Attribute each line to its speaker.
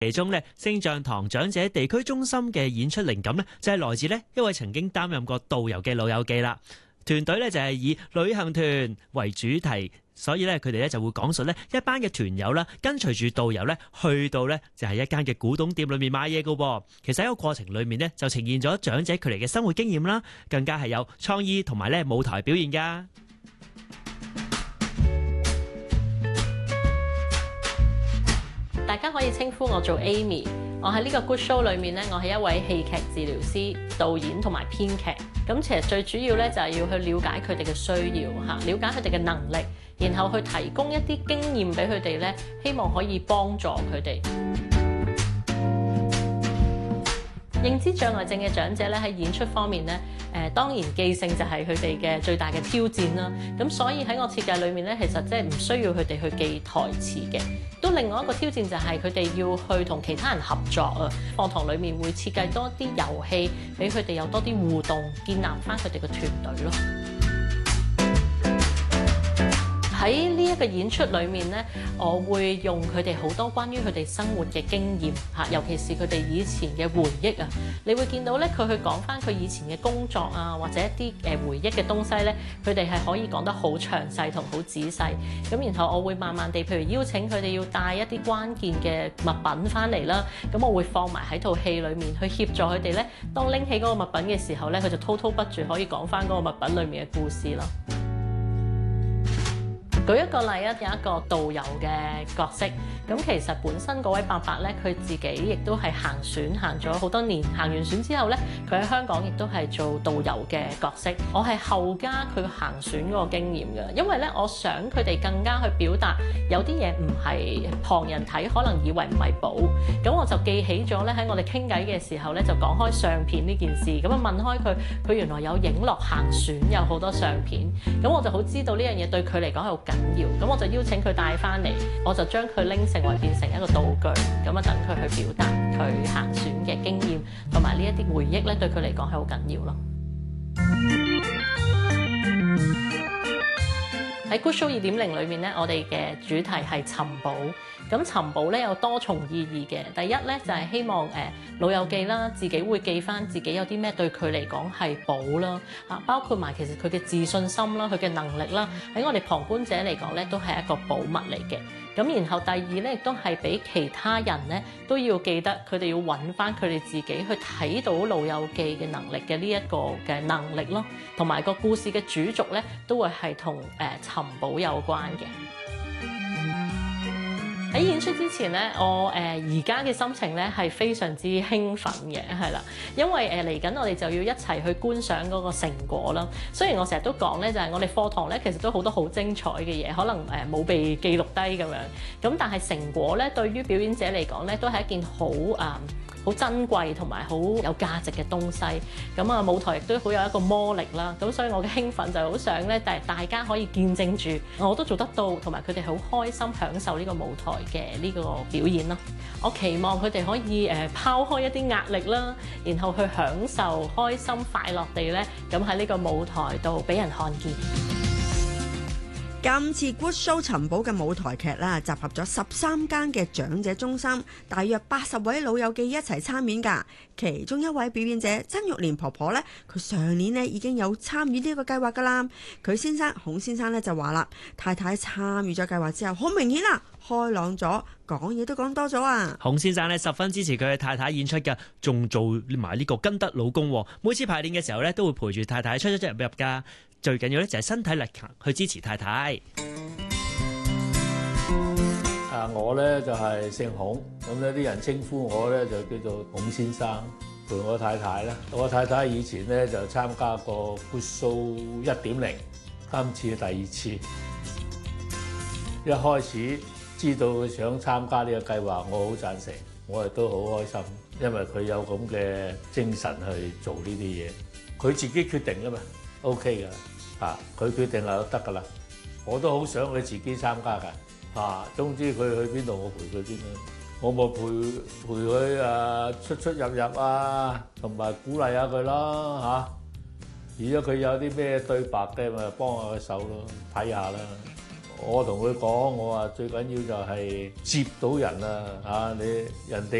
Speaker 1: 其中咧，星象堂長者地區中心嘅演出靈感咧，就係來自咧一位曾經擔任過導遊嘅老友記啦。團隊咧就係以旅行團為主題，所以咧佢哋咧就會講述咧一班嘅團友啦，跟隨住導遊咧去到咧就係一間嘅古董店裏面買嘢噶喎。其實喺個過程裏面咧就呈現咗長者佢哋嘅生活經驗啦，更加係有創意同埋咧舞台表現噶。
Speaker 2: 大家可以稱呼我做 Amy， 我喺呢個 Good Show 裏面咧，我係一位戲劇治療師、導演同埋編劇。咁其實最主要咧就係要去了解佢哋嘅需要嚇，了解佢哋嘅能力，然後去提供一啲經驗俾佢哋咧，希望可以幫助佢哋。認知障礙症嘅長者咧喺演出方面咧，當然記性就係佢哋嘅最大嘅挑戰啦。咁所以喺我設計裏面咧，其實即係唔需要佢哋去記台詞嘅。都另外一個挑戰就係佢哋要去同其他人合作啊。課堂裏面會設計多啲遊戲，俾佢哋有多啲互動，建立翻佢哋嘅團隊咯。喺呢一個演出裏面咧，我會用佢哋好多關於佢哋生活嘅經驗嚇，尤其是佢哋以前嘅回憶啊。你會見到咧，佢去講翻佢以前嘅工作啊，或者一啲回憶嘅東西咧，佢哋係可以講得好詳細同好仔細。咁然後我會慢慢地，譬如邀請佢哋要帶一啲關鍵嘅物品翻嚟啦，咁我會放埋喺套戲裏面去協助佢哋咧。當拎起嗰個物品嘅時候咧，佢就滔滔不絕可以講翻嗰個物品裏面嘅故事咯。舉一個例啊，有一個導遊嘅角色，咁其實本身嗰位伯伯咧，佢自己亦都係行船行咗好多年，行完船之後咧，佢喺香港亦都係做導遊嘅角色。我係後加佢行船嗰個經驗嘅，因為咧，我想佢哋更加去表達有啲嘢唔係旁人睇可能以為唔係寶，咁我就記起咗咧，喺我哋傾偈嘅時候咧，就講開相片呢件事，咁啊問開佢，佢原來有影落行船有好多相片，咁我就好知道呢樣嘢對佢嚟講係好緊要，咁我就邀請佢帶翻嚟，我就將佢拎成為變成一個道具，咁啊等佢去表達佢行船嘅經驗同埋呢一啲回憶咧，對佢嚟講係好緊要咯。喺 Good Show 2.0裏面咧，我哋嘅主題係尋寶。咁尋寶咧有多重意義嘅。第一咧就係希望老友記啦，自己會記翻自己有啲咩對佢嚟講係寶啦，包括埋其實佢嘅自信心啦、佢嘅能力啦，喺我哋旁觀者嚟講咧都係一個寶物嚟嘅。咁然後第二咧亦都係俾其他人咧都要記得，佢哋要揾翻佢哋自己去睇到老友記嘅能力嘅呢一個嘅能力咯，同埋個故事嘅主軸咧都會係同尋寶有關嘅。喺演出之前咧，我而家嘅心情咧係非常之興奮嘅，係啦，因為嚟緊我哋就要一齊去觀賞嗰個成果啦。雖然我成日都講咧，就係我哋課堂咧其實都好多好精彩嘅嘢，可能冇被記錄低咁樣，咁但係成果咧對於表演者嚟講咧都係一件好珍貴同埋好有價值嘅東西，咁啊舞台亦都好有一個魔力啦，咁所以我嘅興奮就係好想咧，大家可以見證住我都做得到，同埋佢哋好開心享受呢個舞台嘅呢個表演咯。我期望佢哋可以拋開一啲壓力啦，然後去享受開心快樂地咧，咁喺呢個舞台度俾人看見。
Speaker 3: 今次 Good Show 尋寶嘅舞台劇啦，集合咗13間嘅長者中心，大約80位老友記一齊參演㗎。其中一位表演者曾玉蓮婆婆咧，佢上年咧已經有參與呢個計劃㗎啦。佢先生孔先生咧就話啦，太太參與咗計劃之後，好明顯啦，開朗咗，講嘢都講多咗啊。
Speaker 1: 孔先生咧十分支持佢嘅太太演出㗎，仲做埋呢個跟得老公，每次排練嘅時候咧都會陪住太太出入㗎。最緊要咧就係身體力行去支持太太。
Speaker 4: 我咧就係姓孔，咁咧啲人稱呼我咧就叫做孔先生，陪我太太啦。我太太以前咧就參加過 Good Show 1.0，今次第二次。一開始知道佢想參加呢個計劃，我好贊成，我亦都好開心，因為佢有咁嘅精神去做呢啲嘢，佢自己決定㗎嘛。OK 噶，佢決定啦就得噶啦。我都好想佢自己參加噶，總之佢去邊度我陪佢邊啦。我咪陪佢出入啊，同埋鼓勵下佢啦嚇。如果佢有啲咩對白嘅，咪幫下佢手咯，睇下啦。 我同佢講，我話最緊要就係接到人啊！你人哋